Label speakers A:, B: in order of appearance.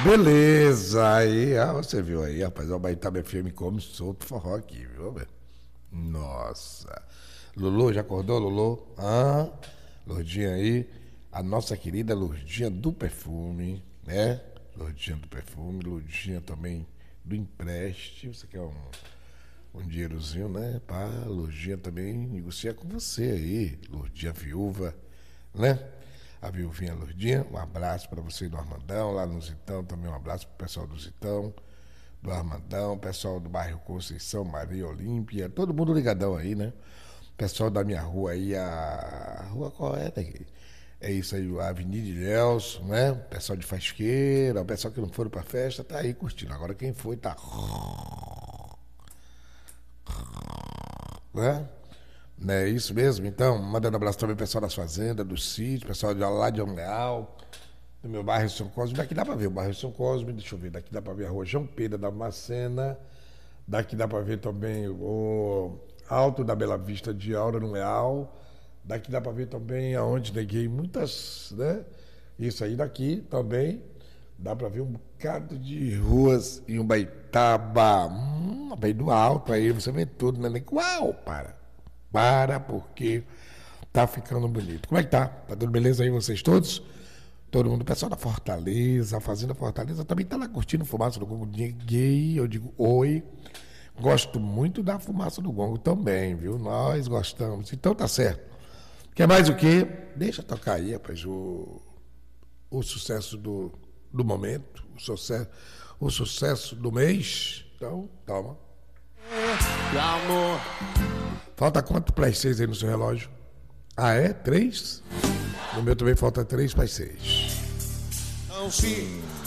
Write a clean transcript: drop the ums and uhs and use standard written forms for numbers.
A: Beleza, aí, você viu aí, rapaz, o Baitaba FM come solto forró aqui, viu, velho? Nossa. Lulu, já acordou, Lulu? Lourdinha aí, a nossa querida Lourdinha do perfume, né? Lourdinha do perfume, Lourdinha também do empréstimo, você quer um dinheirozinho, né? Pá, Lourdinha também negocia com você aí, Lourdinha viúva, né? A viuvinha Lourdinha, um abraço para você do Armandão, lá no Zitão, também um abraço pro pessoal do Zitão, do Armandão, pessoal do bairro Conceição, Maria Olímpia, todo mundo ligadão aí, né? Pessoal da minha rua aí, a rua qual é daqui? É isso aí, a Avenida Ilhéus, né? Pessoal de Fasqueira, o pessoal que não foram pra festa, tá aí curtindo. Agora quem foi tá... né? Não é isso mesmo? Então, mandando um abraço também pro pessoal das fazendas, do sítio, pessoal de lá de Leal, do meu bairro São Cosme. Daqui dá pra ver o bairro São Cosme, deixa eu ver, daqui dá pra ver a rua João Pedro da Macena, daqui dá pra ver também o Alto da Bela Vista de Aura no Leal, daqui dá pra ver também aonde neguei muitas, né? Isso aí daqui também dá pra ver um bocado de ruas em Ubaitaba, bem do alto aí, você vê tudo, né? Uau, para, porque tá ficando bonito. Como é que tá? Tá tudo beleza aí vocês todos? Todo mundo, o pessoal da Fortaleza, a Fazenda Fortaleza também tá lá curtindo Fumaça do Gongo. Gay, eu digo oi. Gosto muito da Fumaça do Gongo também, viu? Nós gostamos. Então tá certo. Quer mais o quê? Deixa tocar aí, rapaz, o sucesso do momento, o sucesso do mês. Então, toma.
B: Amor.
A: Falta quanto para as 6 aí no seu relógio? Ah, é? 3? No meu também falta 3 para as 6.
B: Não se